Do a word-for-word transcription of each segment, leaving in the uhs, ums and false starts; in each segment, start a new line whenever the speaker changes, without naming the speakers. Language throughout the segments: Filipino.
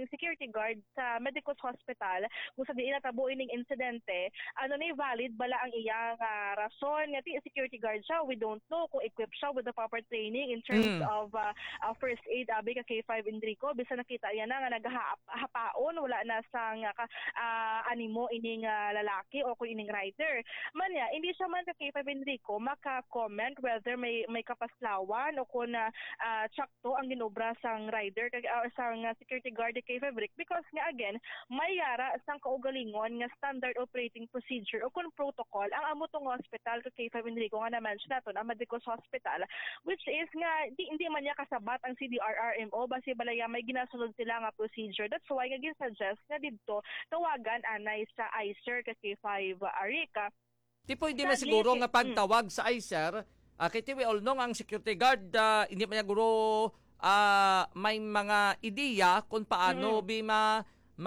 ning security guard sa Medicos Hospital kung sa diin natabo ining insidente, ano ni valid bala ang iyang uh, rason nga ti security guard siya. We don't know kung equipped siya with the proper training in terms
Mm.
of uh, uh, first aid abi ka K five Enrico. Bisa nakita yan na nga naghahapaon wala na sang uh, uh, animo ining uh, lalaki o kung ining rider. Manya, hindi siya man ka K five Enrico maka-comment whether may may kapaslawan o kung uh, uh, tsakto ang ginobra sang rider kag uh, sang uh, security guard K five Rick because nga again may yara sang kaugalingon nga standard operating procedure o kung protocol ang amo tong hospital ka K five Enrico nga na-mention nato ang Medicos Hospital, which is nga di, hindi man niya kasabat ang C D R R M O basi balaya may ginasunod sila nga procedure. That's why nga gin-suggest nga didto tawagan anay sa I C E R ka K five Arica.
Di po hindi man siguro nga pagtawag sa I C E R, uh, kay we all know ang security guard, uh, hindi man niya guro uh, may mga ideya kung paano mm-hmm. bima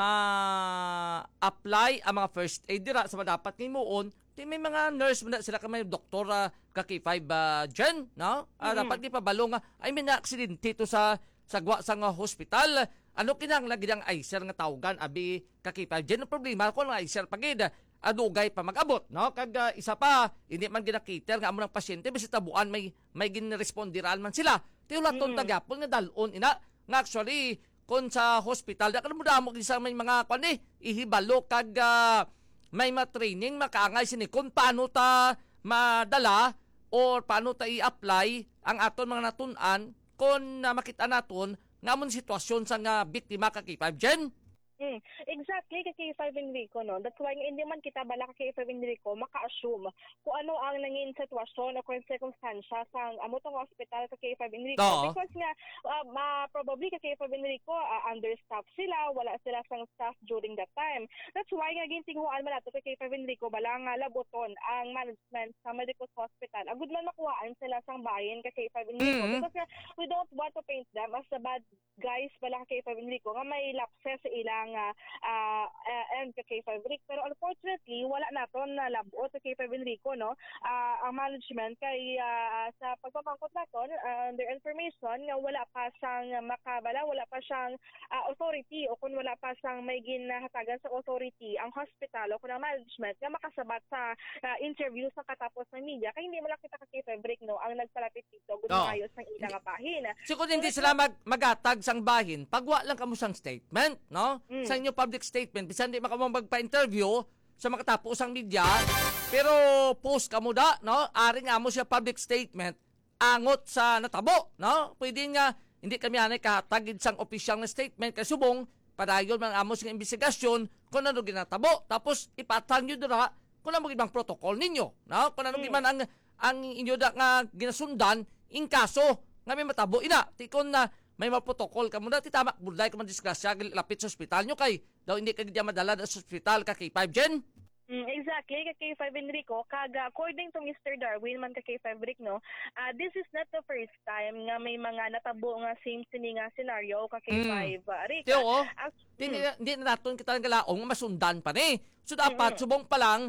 ma-apply ang mga first aid dira sa dapat nimuon. Di may mga nurse mo na sila ka may doktora ka K five uh, Jen, no? Uh, mm-hmm. Dapat di pa balo nga ay may na-aksidente to sa sagwa sa nga hospital. Ano kinahanglan gid ang I C E R nga tawagan abi ka K five Jen? Ang problema ko nga I C E R pagid adugay pa mag-abot, no? Kag uh, isa pa, hindi man ginakiter nga amo ng pasyente basi tabuan may may ginrespondiran man sila. Ti wala ton tagapon nga dalon ina. Nga actually kon sa hospital da kan mo damo sa may mga kwan eh ihibalo kag uh, may ma-training makaangay sini kung paano ta madala or paano ta i-apply ang aton mga natun-an kung uh, makita naton nga amon sitwasyon sa nga biktima ka K five Jen.
Mm, exactly ka K five Enrico, no? That's why hindi man kita bala ka K five Enrico maka-assume kung ano ang nanging sitwasyon o kung circumstansya sa amo tong hospital ka K five Enrico.
Oo.
Because nga uh, ma probably ka K five Enrico uh, understaffed sila, wala sila sang staff during that time. That's why nga gintinguan man nato ka K five Enrico bala nga laboton ang management sa Medicos Hospital. Agud man makuhaan sila sang bahin ka K five Enrico
Mm-hmm.
because nga, we don't want to paint them as the bad guys bala ka K five Enrico nga may lapses sa ilang uh, uh, and ka K five Rick, pero unfortunately wala naton na labo sa K five Enrico, no? Uh, ang management kay uh, sa pagpapangkot naton uh, their information nga wala pa siyang makabala, wala pa siyang uh, authority o kung wala pa siyang may ginahatagan sa authority ang hospital o kung ang management nga makasabat sa uh, interview sa katapos ng media kay hindi mo lang kita ka K five Rick, no? Ang nagpalapit dito gudayos ng ilang bahin.
So kung hindi sila mag magatag sang bahin, pagwa lang kamo sang statement, no? Mm. Sa inyo public statement, bisan di makamang magpa-interview sa makatapos ang media, pero post kamo da, no? Ari nga mo siya public statement, angot sa natabo, no? Pwede nga, hindi kami anay katagid sang opisyal na statement, kasi subong, padayon man amo sa investigasyon, kung ano ginatabo, tapos ipatang nyo dira, kung ano ibang protocol ninyo, no? Kung ano mm. man ang, ang inyo da nga ginasundan, in kaso, nga may matabo, ina, tikon na, may mga-protocol ka muna, titamak, bulay ka man disgrasya, lapit sa ospital nyo kay, daw hindi ka gaya madala sa ospital ka K five Jen?
Mm, exactly, ka K five Enrico, kaga according to Mister Darwin man ka K five Rick, no, uh, this is not the first time nga may mga natabo nga same sini nga scenario ka K five mm. uh, Rick.
Tiyo, oh, hindi mm. na natin kita ng galaong masundan pa ni. So dapat, mm-hmm. subong pa lang,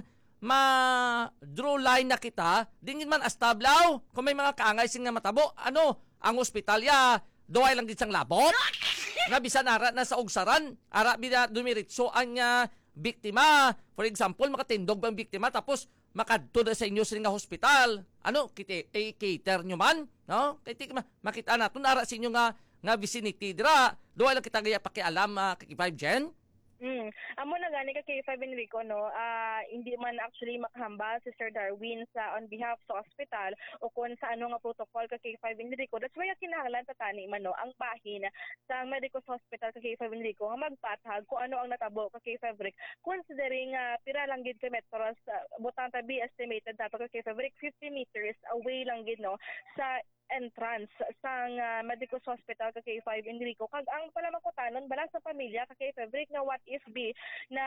ma-draw line na kita, dingin man astablaw, kung may mga kaangay sing nga matabo, ano, ang ospital ya, doay lang din siyang labot. Nga bisan ara na sa ugsaran, ara bida dumiritso ang uh, biktima. For example, makatindog bang biktima tapos makadto na sa inyo sa nga hospital. Ano, kiti eh, cater nyo man, no? Kiti makita naton ara sa inyo nga nga vicinity dira. Doay lang kita gaya pakialam uh, K five Jen.
Mm. Amo na gani ka K five Enrico, no, uh, hindi man actually makahambal si Sir Darwin sa on behalf sa hospital o kung sa ano nga protocol ka K five Enrico. That's why kinahanglan tatani man, no, ang bahin sa Medicos Hospital ka K five Enrico nga magpatag kung ano ang natabo ka K five Rick. Considering uh, pira lang gid ka metros, uh, butang tabi estimated dato ka K five Rick fifty meters away lang gid, no, sa entrance sang uh, Medicos Hospital ka K five Enrico. Kag ang pala makutanon bala sa pamilya ka K five Rick nga what if possibly na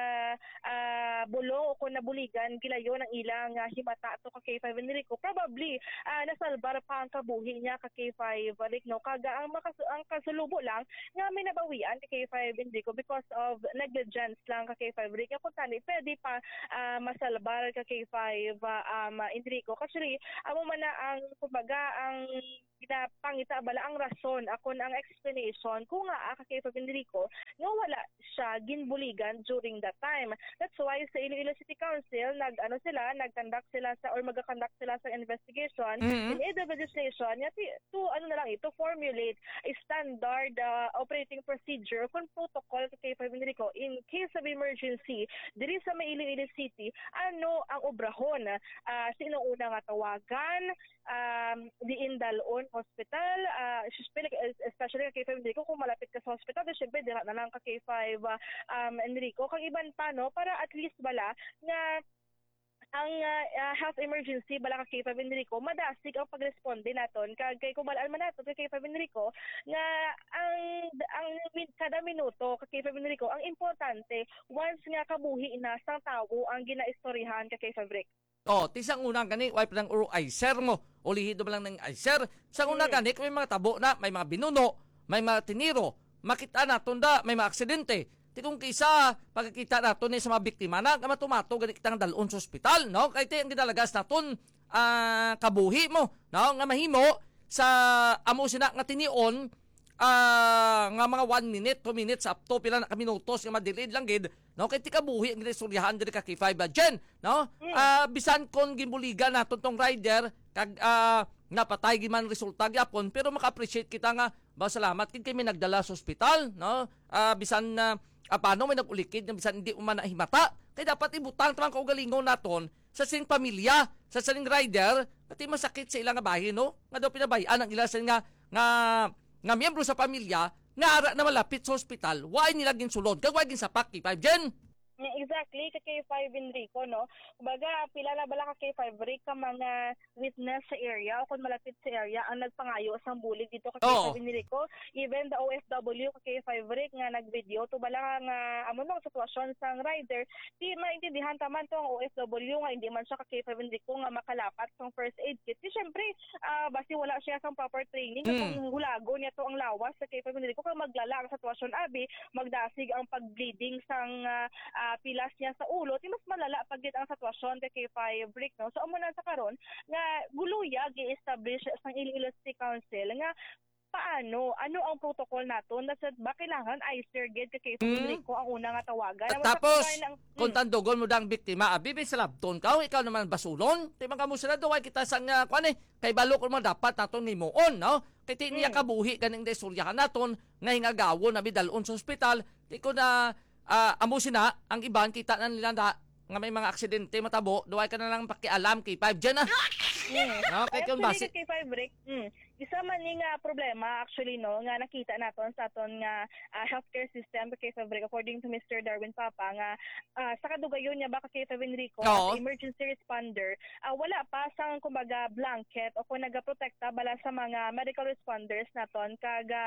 uh, bulong o kung nabuligan gilayon ang ilang uh, himata to ka K five Enrico, probably uh, nasalbar pa ang kabuhi niya ka K five balik no, kaga ang, makas ang kasulubo lang nga may nabawian ka K five Enrico because of negligence lang ka K five Enrico, kung tani pwede pa uh, masalbar ka K five uh, um, Enrico. Kasi amo man na ang kumbaga ang pinapangita bala ang rason ako ang explanation kung nga ka K five Enrico nga wala siya ginbuligan during that time. That's why sa Iloilo City Council nag ano sila nag-conduct sila sa or mag-conduct sila sa investigation
Mm-hmm.
in aid of legislation nga to ano na lang ito formulate a standard uh, operating procedure kung protocol sa K five Enrico in case of emergency diri sa may Iloilo City. Ano ang obrahon? Uh, sino una nga tawagan? Um, di Indalon Hospital, uh, especially ka K five Enrico, kung malapit ka sa hospital, then syempre dira na lang ka K five uh, um, Enrico. Kang iban pa, no, para at least bala nga ang uh, uh, health emergency bala ka K five Enrico, madasig ang pagresponde naton kag kay kubalaan man nato kay K five Enrico nga ang ang kada minuto ka K five Enrico ang importante once nga kabuhi na sang tawo ang ginaistoryahan ka K five Enrico.
Oh, tisang unang gani, wipe lang uro icer mo. Ulihido lang ng icer. Sa unang
Mm.
gani, may mga tabo na, may mga binuno, may mga tiniro, makita na tunda, may mga aksidente. Ti kung kisa, pagkikita nato ni sa mga biktima na, nga matumato, gani kitang dalon sa ospital, no? Kaya ti ang ginalagas naton, uh, kabuhi mo, no? Nga mahimo, sa amo sina nga tinion, uh, nga mga one minute, two minutes, up to pila na kaminutos, nga madilid lang gid, no, kay tika buhi ang ginistoryahan diri ka K five Jen, no?
Mm.
Ah, bisan kon gimbuligan naton tong rider kag ah, napatay gi man resulta gyapon, pero maka-appreciate kita nga ba salamat kid kay may nagdala sa ospital, no? Ah, bisan na uh, paano may nagulikid nga bisan hindi man nahimata, kay dapat ibutang tamang kaugalingon naton sa sining pamilya, sa sining rider, pati masakit sa ilang bahin, no? Nga daw pinabayaan ang ila nga nga nga miyembro sa pamilya nga ara na malapit sa ospital, why nila ginsulod? Kag why gin sapak K five Jen?
Exactly, ka K five Enrico, no? Kumbaga, pila na bala ka K five Rick ka mga witness sa area o kung malapit sa area ang nagpangayo sa bulig dito ka K five
Oo.
Enrico. Even the O F W ka K five Rick nga nagvideo to bala nga amo nung sitwasyon sa rider, di maintindihan taman to ang O F W nga hindi man siya ka K five Enrico nga makalapat sa first aid kit. Di syempre, uh, basi wala siya sa proper training
Mm.
kung hulago niya to ang lawas sa K five Enrico kung maglala ang sitwasyon abi, magdasig ang pag-bleeding sang uh, uh, pilas niya sa ulo, di mas malala pag gid ang sitwasyon kay K five Brick, no? So amo na sa karon nga guluya gi-establish sa Iloilo City Council nga paano, ano ang protocol naton na sa ba kailangan icer gid kay K five
Mm.
Enrico ang una nga tawagan.
At
Amo sa
tapos,
kabayan ng-
kung
Mm.
tandugon mo dang biktima, abi sa labton ka, ikaw naman basulon. Di man kamo sila doon, kita sang uh, kwan eh, kay balo ko mo dapat naton nimuon, no? Kay ti niya
Mm.
kabuhi kaning desulyahan naton, nga hingagawon na bidalon sa ospital, di ko na uh, amo sina, ang iban, kita na nila na, nga may mga aksidente matabo, duway ka na lang pakialam kay five dyan ah.
Mm.
No, kay kung
Actually,
basi.
kay five Brick, mm, isa man ni nga problema actually no nga nakita naton sa aton nga uh, healthcare system kay five Brick according to Mister Darwin Papa nga uh, sa kadugayon niya baka kay five Enrico
Oo.
as emergency responder, uh, wala pa sang kumbaga blanket o kung nagaprotekta bala sa mga medical responders naton kag uh,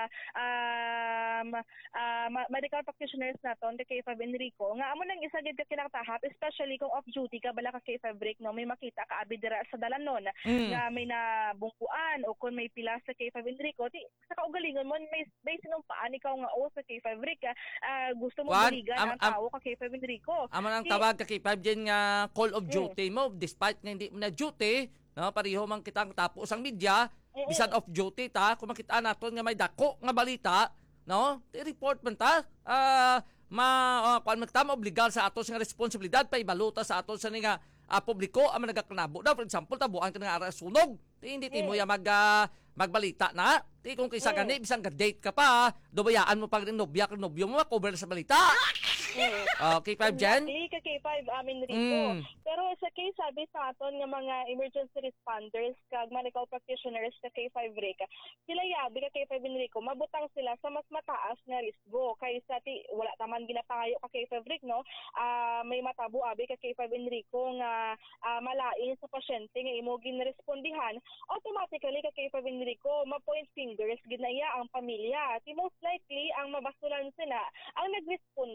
um, uh, medical practitioners naton kay five Enrico nga amo nang isa gid ka kinakatahap especially kung off duty ka bala ka kay five Brick no may makita ka abi dira sa dalanon
Mm.
nga may nabungkuan o kung may pila sa K five Enrico, di, sa kaugalingon mo, may, may sinumpaan ikaw nga o sa K five Rick, uh, gusto mo
Wan,
buligan
am-
ang tao ka K five Enrico.
Amo ang
Di-
tawag ka kay five dyan nga call of
Mm.
duty mo, despite nga hindi mo na duty, no, pareho man kitang tapos ang media,
Mm-mm.
bisan off duty ta, kung makita naton nga may dako nga balita, no, i-report man ta, ah, ma, uh, kung magtama obligar sa atos nga responsibilidad, pa ibaluta sa atos sa nga uh, publiko, ang nagkakanabo na, for example, tabuan ka nga ara sunog, di, hindi ti mo
Mm.
ya mag, ah, magbalita na, di kung kaysa
Mm.
gani, bisang ga-date ka pa, dubayaan mo pag nobya ka nobyo mo, cover sa balita.
Mm.
Okay, five dyan?
Exactly, ka K five amin Rico.
Mm.
Pero sa case sabi sa aton nga mga emergency responders kag medical practitioners ka K five Rick, sila yabi ka K five Enrico, mabutang sila sa mas mataas nga risgo kaysa ti wala taman ginapangayo ka K five Rick no. Ah, may matabo abi ka K five Enrico nga ah, malain sa pasyente nga imo ginrespondihan, automatically ka K five Enrico ma-point fingers ginaya ang pamilya. Ti most likely ang mabasulan sila ang nagresponde ka K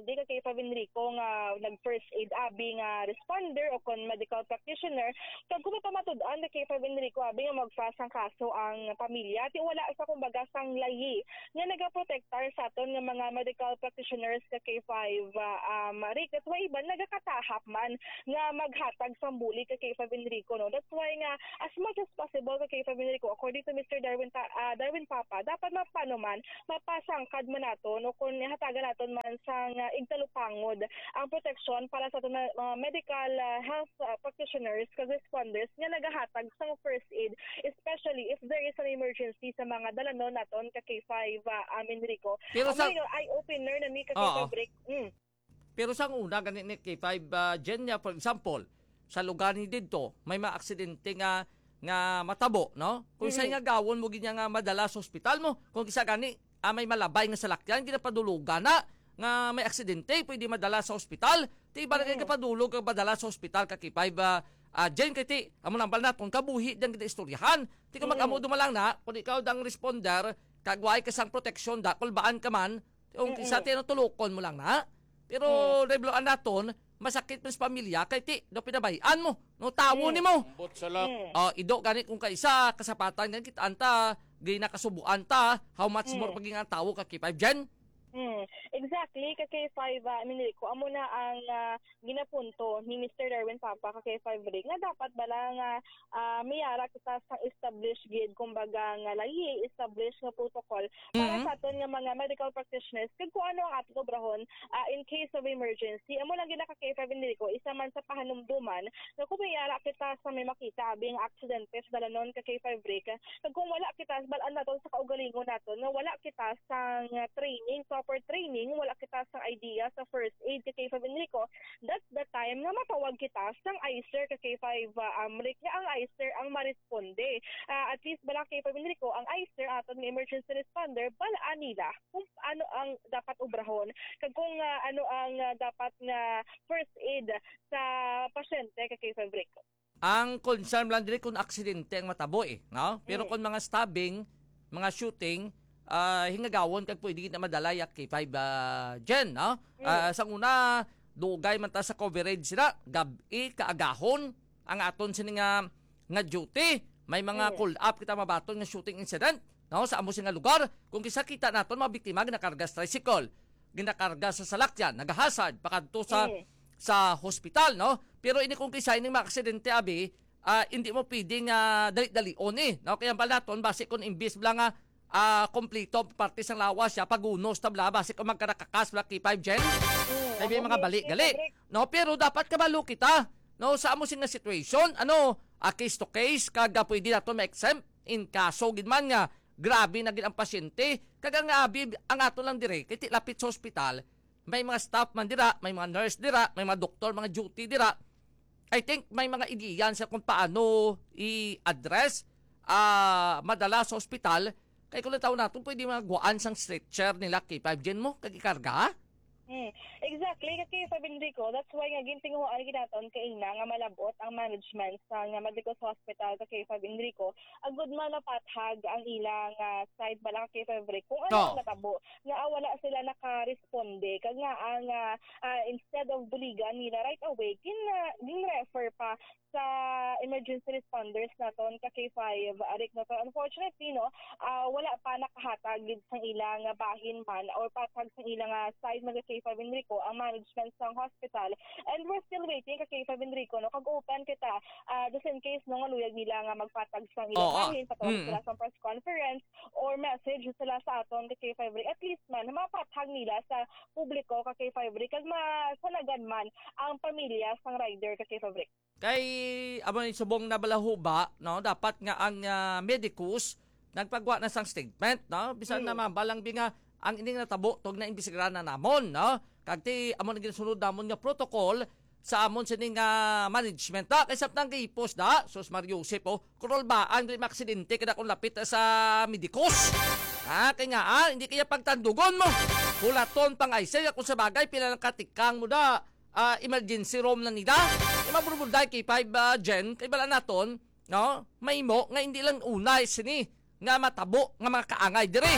K five Enrico nga nag first aid abi nga responder o kon medical practitioner kag kung pamatud-an ni K five Enrico abi nga magfas ang kaso ang pamilya ti wala sa kumbaga sang layi nga nagaprotektar sa aton nga mga medical practitioners sa K five uh, um Rick at why iban nagakatahap man nga maghatag sang buli kay K five Enrico no. That's why nga as much as possible kay K five Enrico according to Mister Darwin uh, Darwin Papa dapat mapano man mapasangkad man naton o kung hatagan naton man sang uh, igtalupangod ang proteksyon para sa aton mga uh, medical uh, health uh, practitioners kag responders nga nagahatag sang first aid especially if there is an emergency sa mga dalanon naton ka K five uh, um, Enrico.
Pero sa
eye opener na mi ka K five break. Mm.
Pero sa una ganit ni K five uh, Genya for example sa lugar ni didto may mga aksidente nga nga matabo no kung mm-hmm. isa nga gawon mo ginya nga madala sa ospital mo kung isa gani ah, may malabay nga salakyan ginapadulugan na nga may aksidente pwede madala sa ospital ti barangay mm-hmm. ka padulog ka madala sa ospital ka K five uh, uh, Jen kay ti amo nang balnat kung kabuhi dan kita istoryahan ti ka mag-amo mm-hmm. dumalang na kung ikaw dang responder kagway ka sang proteksyon dakol baan ka man kung mm-hmm. isa ti tulukon mo lang na pero mm-hmm. rebloan naton masakit sa pamilya kay ti do pinabayan mo no tawo mm. nimo
ambot salak
mm. uh, ido ganit kung kaisa kasapatan gan kita anta gi nakasubuan ta how much mm. more paging ang tawo ka K five Jen.
Mm, exactly, ka K five uh, Enrico, amo na ang uh, ginapunto ni Mister Darwin Papa ka K five Rig nga dapat bala nga uh, miyara kita sa established gid kumbaga nga layi established nga protocol para mm-hmm. sa aton nga mga medical practitioners kag kung ano ang aton obrahon uh, in case of emergency. Amo lang gid ka K five Enrico isa man sa pahanumduman nga kung miyara kita sa may makita abing aksidente sa dalanon ka K five Rig kag kung wala kita balaan naton sa kaugalingon naton nga wala kita sa uh, training so for training, wala kita sa idea sa first aid kay K five Enrico, that's the time na matawag kita sang I C E R kay K five uh, Amrik nga ang I C E R ang maresponde. Uh, at least bala K five Enrico, ang I C E R aton nga emergency responder, balaan nila kung ano ang dapat obrahon, kag kung uh, ano ang uh, dapat nga first aid sa pasyente kay K five Enrico.
Ang concern lang dili kung aksidente ang matabo eh, no? Pero mm. kung mga stabbing, mga shooting, Uh, hingagawon kag pwede na madala yak K five uh, Jen no uh, mm. sang una dugay man ta sa coverage sila gabi kaagahon ang aton sini nga nga duty may mga mm. call up kita mabaton nga shooting incident no sa amo nga lugar kung kisa kita naton mga biktima ginakarga sa tricycle ginakarga sa salakyan nagahasad pakadto sa mm. sa hospital no pero ini kung kisa ini mga aksidente abi uh, hindi mo pwedeng uh, dali-dalion eh no kaya balaton base kon imbis bla nga Ah, uh, kompleto parte sang lawas siya pagunos tabla base ko magkarakakas bla K five Jen. Mm, ay mga balik gali. No, pero dapat kabalo kita. No, sa amo sing situation, ano, a case to case kaga pwede nato ma-exempt in kaso gid man nga grabe na gid ang pasyente. Kaga nga abi ang ato lang dire kay lapit sa ospital. May mga staff man dira, may mga nurse dira, may mga doktor, mga duty dira. I think may mga ideyan sa kung paano i-address ah uh, madala sa ospital. Kaya kung nataw natin, pwede magaguan sang stretcher nila K five Jen mo, kagikarga?
Mm, exactly, kay K five Enrico, that's why nga gintinguhan ginaton kay ina nga malabot ang management sa nga medical hospital ka K five Enrico. Agud man mapathag ang ilang uh, side bala ka K five Enrico. Kung ano oh. natabo, nga ah, wala sila naka-responde. Kag nga ang uh, uh, instead of buligan nila right away, gin, uh, gin-refer pa sa emergency responders naton ka K five arik na to. Unfortunately no uh, wala pa nakahatag gid sang ilang bahin man or patag sang ilang uh, side mga K five Enrico ang management sang hospital, and we're still waiting ka K five Enrico no kag open kita uh, just in case no nga luyag nila nga magpatag sang ilang
oh,
bahin patawag
mm.
sila sa press conference or message sila sa aton ka K five at least man mapatag nila sa publiko ka K five kag masanagan man ang pamilya sang rider ka K five.
Kay amo ni subong na balaho ba no dapat nga ang uh, medicus nagpagwa na sang statement no bisan mm. na mabalang binga ang ining natabo tog na imbestigahan na namon no kag ti amo nang gisunod namon nga protocol sa amon sining uh, management da kay saptang gipos da sus Mario Joseph oh kurol ba ang aksidente kada kun lapit sa medicus ha kay nga ah, hindi kaya pagtandugon mo hulaton pang I C E R kung sa bagay pila lang katikang mo da uh, emergency room na nida maburbuday kay five uh, Jen kay bala naton no may mo nga hindi lang unay sini nga matabo nga mga kaangay dire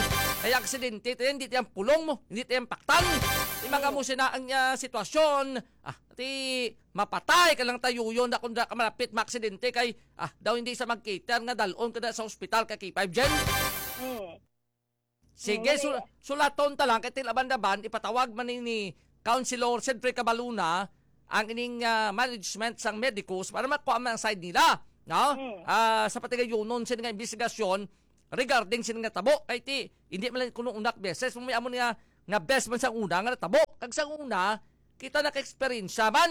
Kaya aksidente, ito yan, hindi yan pulong mo, hindi yan paktan. Di mga mo sina ang uh, sitwasyon, ah, ti mapatay ka lang tayo yun na kung da ka malapit maaksidente kay, ah, daw hindi sa magkita nga dalon ka na sa ospital ka K five Jen.
Mm.
Sige,
Mm,
sul sulaton ta lang, kay tilaban-daban, ipatawag man ni Councilor Cedric Cabaluna ang ining uh, management sang medicos para makuha man ang side nila. No?
Mm.
Uh, sa patigayunon sila nga investigasyon regarding sila nga tabo. Kay ti, hindi man lang kuno unak beses. May amo niya nga best man sang una nga tabo. Kag sang una, kita naka-experience man.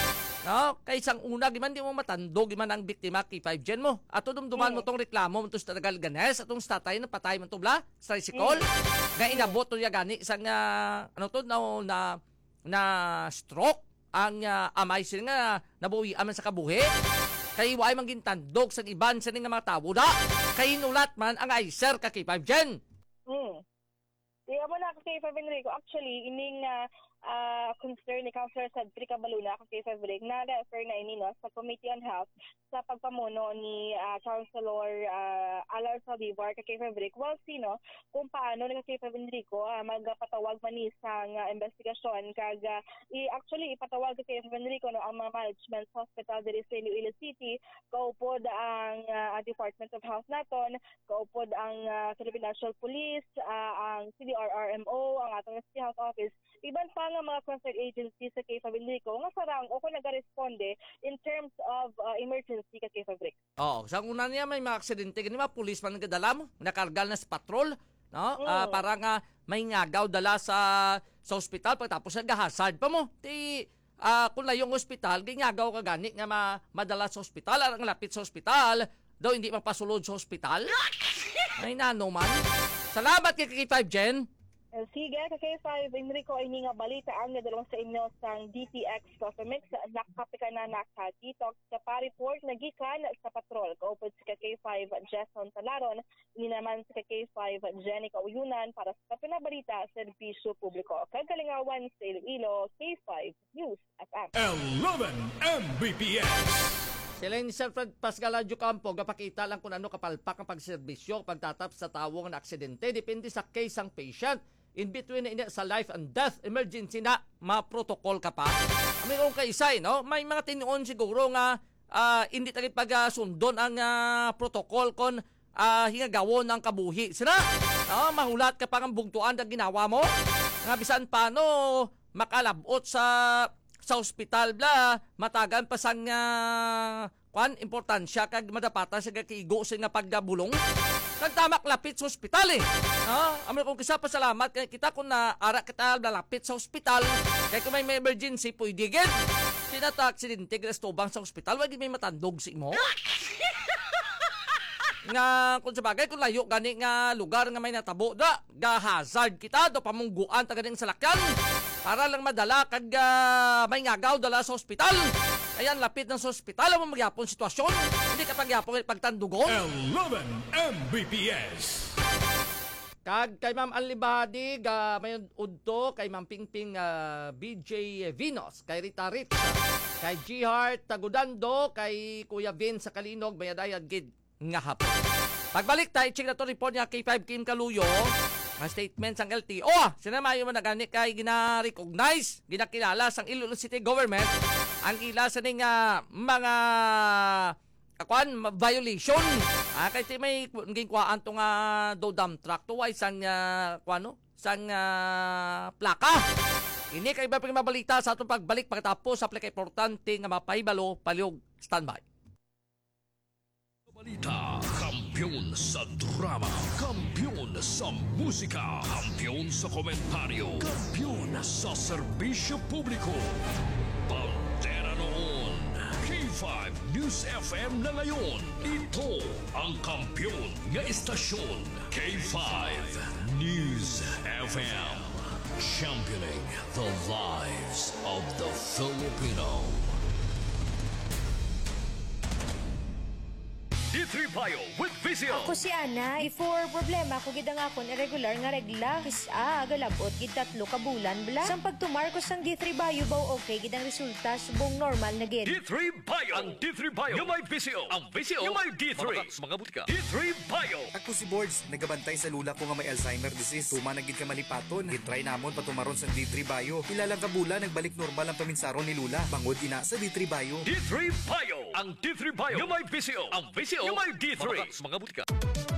No? Kay sang una, giman di mo matandog, giman ang biktima K five Jen mo. Ato dumduman mo tong reklamo mo to sa tagal ganes, atong statay na patay man to bla, sa tricycle. Mm. Nga inabot to niya gani sang uh, ano to, na, na, na stroke ang uh, amay sila nga nabuhi aman sa kabuhi. Kay why man gintandog sa iban sa nga mga tawo da. Kay nulat man ang I C E R ka K five Jen.
Mm. Kaya mo na kay K five Enrico, actually, ining uh, uh, concern ni Councilor Cedric Cabaluna kay K five Enrico, na-refer na ini no, sa Committee on Health sa pagpamuno ni uh, Councilor uh, Alar Saldivar kay K five Enrico. Well, sino, kung paano ni K five Enrico uh, magpatawag man ni sa uh, investigasyon, kag uh, i actually ipatawag kay K five Enrico no, ang mga management hospital diri sa Iloilo City, kaupod ang uh, Department of Health naton, kaupod ang uh, Philippine National Police, uh, ang C D R R M O, ang atong City Health Office, iban pa nga mga concerned agencies sa K five Enrico nga sarang o kung nagaresponde in terms of uh, emergency ka K five Enrico.
Oo, sa una niya may mga aksidente gani mga pulis man nagdala mo, nakargal na sa patrol, no?
Mm.
Uh, para nga may ngagaw dala sa sa ospital pagtapos nagahazard pa mo. Ti uh, kung layong ospital, gingagaw ka gani nga ma, madala sa ospital, ang lapit sa ospital, daw hindi mapasulod sa ospital. Ay nano man. Salamat kay K five Jen.
Sige, ka K five Enrico, ay nga balita ang nadalong sa inyo sang D T X Coffee Mix, nakapika na nakatitok sa pa-report na gikan sa patrol. Kaupod sa K five Jason Talaron, ini naman sa K five Jenica Uyunan para sa pinabalita sa serbisyo publiko. Kagalingawan sa Iloilo, K five News F M.
eleven M B P S.
Sila ni Sir Fred Pascal Adjo Campo, gapakita lang kung ano kapalpak ang pagserbisyo, pagtatap sa tawong na aksidente, depende sa case ang patient. In between na ina sa life and death emergency na ma-protocol ka pa. May kung kaisay, no? May mga tinuon siguro nga uh, hindi tayo pag-sundon ang uh, protocol kon uh, hingagawon ng kabuhi. Sina, no? Mahulat ka pa ang bugtuan na ginawa mo. Nga bisan paano makalabot sa sa ospital bla, matagan pa sang uh, kwan, importansya kag madapatan sa kakigo sa nga paggabulong. Kag tamak lapit sa ospital eh. No? Amo kung kisa pa salamat kay kita kung naara kita lapit sa ospital. Kay kung may emergency pwede gid. Tinata aksidente gid tubang sa ospital, wag may matandog si imo. Nga kung sa bagay kung layo gani nga lugar nga may natabo da, ga hazard kita do pamungguan ta ganing salakyan para lang madala kag uh, may ngagaw dala sa ospital. Ayan, lapit ng sa ospital mo magyapon sitwasyon. Hindi ka pagyapon pagtandugon.
eleven M B P S.
Kag kay Ma'am Alibadi, ga may udto kay Ma'am Pingping uh, B J Vinos, kay Rita Rich, kay G Heart Tagudando, kay Kuya Vin sa Kalinog, bayadayad gid nga hapon. Pagbalik tayo, check na to report niya K five Kim Kaluyo. Ang statements ang L T O, oh, sinamayo man nagani kay gina-recognize, ginakilala sang Iloilo City Government ang ila sa ning uh, mga akwan violation. Ah, kay ti may gingkwaan to nga do dump truck to ay sang uh, kwano, sang uh, plaka. Ini kay ba mabalita sa atong pagbalik pagkatapos sa plaka importante nga mapahibalo palihog standby.
Balita, kampiyon sa drama, kampiyon sa musika, kampiyon sa komentaryo, kampiyon sa serbisyo publiko. Pantera noon, K five News F M na ngayon. Ito ang kampiyon nga istasyon, K five News F M. Championing the lives of the Filipino. three Bio with Vizio.
Ako si Ana, before problema ko gid ang akon irregular nga regla. Kisa galabot gid tatlo ka bulan bla. Sang pagtumarkos sang D three Bio baw okay gid ang resulta subong normal na gid.
D three Bio. Ang D three Bio yung may Vizio. Ang Vizio yung may D three. Mga, mga butika. D three Bio.
Ako si Boards, nagabantay sa lula ko nga may Alzheimer disease. Tuma na gid ka malipaton. Gitry namon patumaron sa D three Bio. Ilalang kabula nagbalik normal ang paminsaron ni Lula. Bangod ina sa D three Bio.
D three Bio. Ang D three Bio yung may Vizio. Ang Vizio yung may D three. Mga, mga butika.